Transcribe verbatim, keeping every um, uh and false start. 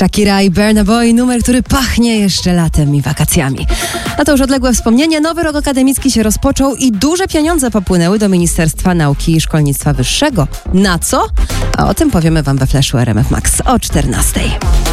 Shakira i Burna Boy, numer, który pachnie jeszcze latem i wakacjami. A to już odległe wspomnienie. Nowy rok akademicki się rozpoczął i duże pieniądze popłynęły do Ministerstwa Nauki i Szkolnictwa Wyższego. Na co? A o tym powiemy Wam we Flashu R M F Max o czternastej.